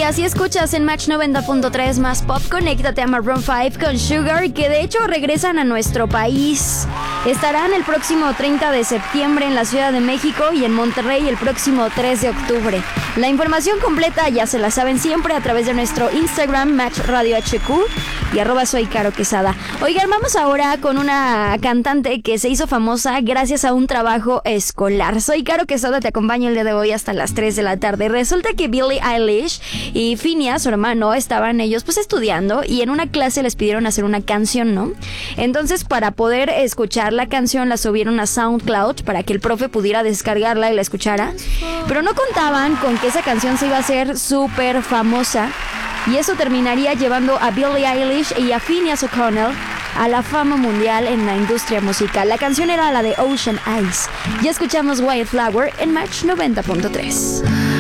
así escuchas en Match 90.3 más pop. Conéctate a Maroon 5 con Sugar, que de hecho regresan a nuestro país. Estarán el próximo 30 de septiembre en la Ciudad de México y en Monterrey el próximo 3 de octubre. La información completa ya se la saben siempre a través de nuestro Instagram, Match Radio HQ y @soy Caro Quesada. Oigan, vamos ahora con una cantante que se hizo famosa gracias a un trabajo escolar. Soy Caro Quesada, te acompaño el día de hoy hasta las 3 de la tarde. Resulta que Billie Eilish y Finneas, su hermano, estaban ellos pues estudiando y en una clase les pidieron hacer una canción, ¿no? Entonces, para poder escuchar la canción la subieron a SoundCloud para que el profe pudiera descargarla y la escuchara, pero no contaban con que esa canción se iba a hacer súper famosa y eso terminaría llevando a Billie Eilish y a Finneas O'Connell a la fama mundial en la industria musical. La canción era la de Ocean Eyes. Ya escuchamos Wildflower en Match 90.3.